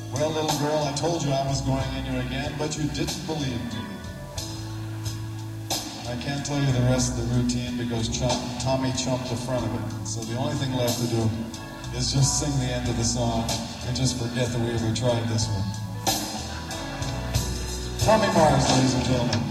Well, little girl, I told you I was going in here again, but you didn't believe me. I can't tell you the rest of the routine because Tommy chumped the front of it. So the only thing left to do is just sing the end of the song and just forget that we ever tried this one. Tommy Mars, ladies and gentlemen.